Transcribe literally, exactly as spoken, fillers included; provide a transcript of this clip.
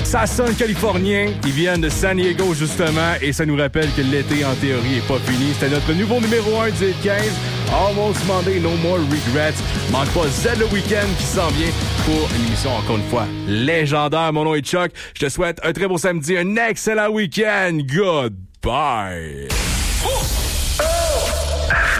Ça sonne californien. Ils viennent de San Diego, justement, et ça nous rappelle que l'été, en théorie, est pas fini. C'était notre nouveau numéro un du quinze. Almost Monday, No More Regrets. Manque pas Z le week-end qui s'en vient pour une émission, encore une fois, légendaire. Mon nom est Chuck. Je te souhaite un très beau samedi, un excellent week-end. Goodbye.